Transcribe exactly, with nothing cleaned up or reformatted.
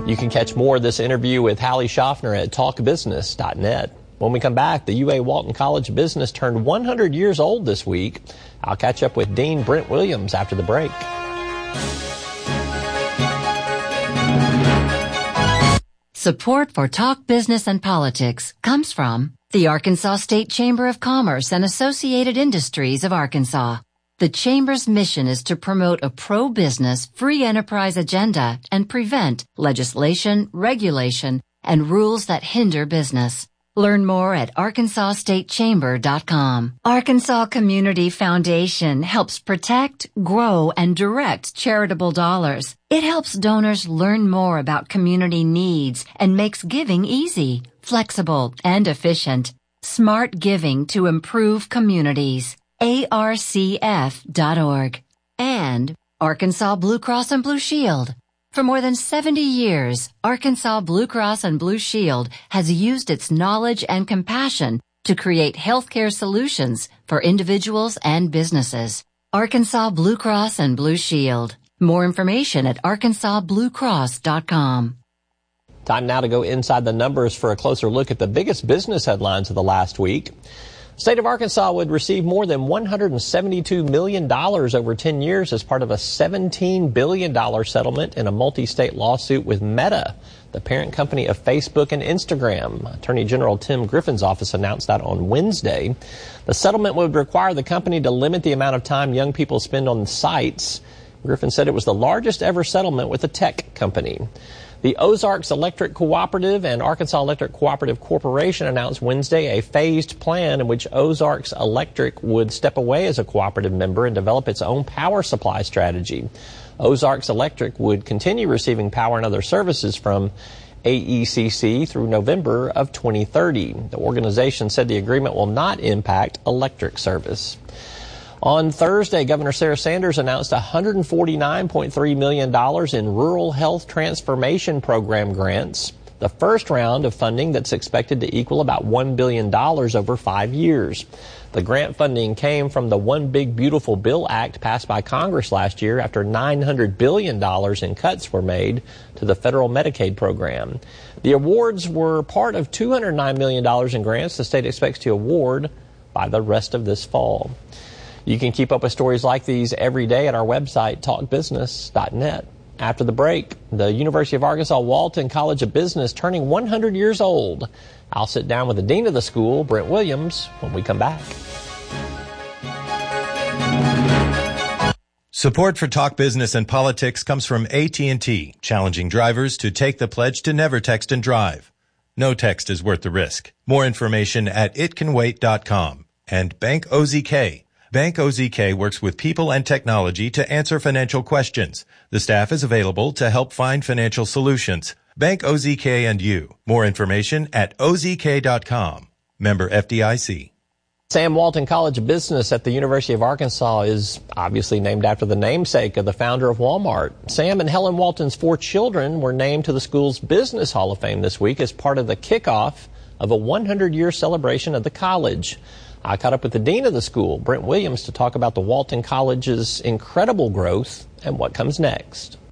You can catch more of this interview with Hallie Schaffner at talk business dot net. When we come back, the U A Walton College of Business turned one hundred years old this week. I'll catch up with Dean Brent Williams after the break. Support for Talk Business and Politics comes from the Arkansas State Chamber of Commerce and Associated Industries of Arkansas. The Chamber's mission is to promote a pro-business, free enterprise agenda and prevent legislation, regulation, and rules that hinder business. Learn more at arkansas state chamber dot com. Arkansas Community Foundation helps protect, grow, and direct charitable dollars. It helps donors learn more about community needs and makes giving easy, flexible, and efficient. Smart giving to improve communities. A R C F dot org. And Arkansas Blue Cross and Blue Shield. For more than seventy years, Arkansas Blue Cross and Blue Shield has used its knowledge and compassion to create healthcare solutions for individuals and businesses. Arkansas Blue Cross and Blue Shield. More information at arkansas blue cross dot com. Time now to go inside the numbers for a closer look at the biggest business headlines of the last week. The state of Arkansas would receive more than one hundred seventy-two million dollars over ten years as part of a seventeen billion dollars settlement in a multi-state lawsuit with Meta, the parent company of Facebook and Instagram. Attorney General Tim Griffin's office announced that on Wednesday. The settlement would require the company to limit the amount of time young people spend on the sites. Griffin said it was the largest ever settlement with a tech company. The Ozarks Electric Cooperative and Arkansas Electric Cooperative Corporation announced Wednesday a phased plan in which Ozarks Electric would step away as a cooperative member and develop its own power supply strategy. Ozarks Electric would continue receiving power and other services from A E C C through November of twenty thirty. The organization said the agreement will not impact electric service. On Thursday, Governor Sarah Sanders announced one hundred forty-nine point three million dollars in Rural Health Transformation Program grants, the first round of funding that's expected to equal about one billion dollars over five years. The grant funding came from the One Big Beautiful Bill Act passed by Congress last year after nine hundred billion dollars in cuts were made to the federal Medicaid program. The awards were part of two hundred nine million dollars in grants the state expects to award by the rest of this fall. You can keep up with stories like these every day at our website, talk business dot net. After the break, the University of Arkansas Walton College of Business turning one hundred years old. I'll sit down with the dean of the school, Brent Williams, when we come back. Support for Talk Business and Politics comes from A T and T, challenging drivers to take the pledge to never text and drive. No text is worth the risk. More information at it can wait dot com. And Bank O Z K. Bank O Z K works with people and technology to answer financial questions. The staff is available to help find financial solutions. Bank O Z K and you. More information at O Z K dot com. Member F D I C. Sam Walton College of Business at the University of Arkansas is obviously named after the namesake of the founder of Walmart. Sam and Helen Walton's four children were named to the school's Business Hall of Fame this week as part of the kickoff of a one hundred year celebration of the college. I caught up with the dean of the school, Brent Williams, to talk about the Walton College's incredible growth and what comes next.